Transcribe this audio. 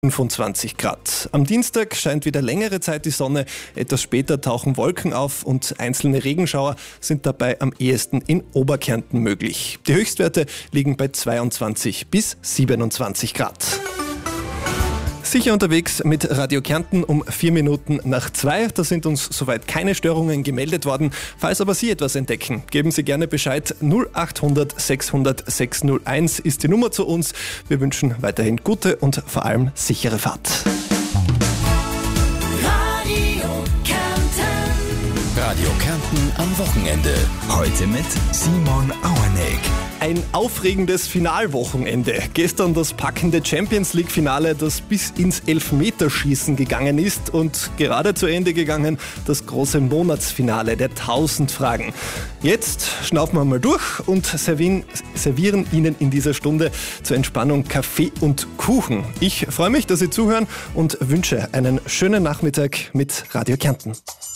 25 Grad. Am Dienstag scheint wieder längere Zeit die Sonne, etwas später tauchen Wolken auf und einzelne Regenschauer sind dabei am ehesten in Oberkärnten möglich. Die Höchstwerte liegen bei 22 bis 27 Grad. Sicher unterwegs mit Radio Kärnten um 4 Minuten nach 2. Da sind uns soweit keine Störungen gemeldet worden. Falls aber Sie etwas entdecken, geben Sie gerne Bescheid. 0800 600 601 ist die Nummer zu uns. Wir wünschen weiterhin gute und vor allem sichere Fahrt. Radio Kärnten am Wochenende. Heute mit Simon Auerneck. Ein aufregendes Finalwochenende. Gestern das packende Champions-League-Finale, das bis ins Elfmeterschießen gegangen ist, und gerade zu Ende gegangen das große Monatsfinale der 1000 Fragen. Jetzt schnaufen wir mal durch und servieren Ihnen in dieser Stunde zur Entspannung Kaffee und Kuchen. Ich freue mich, dass Sie zuhören und wünsche einen schönen Nachmittag mit Radio Kärnten.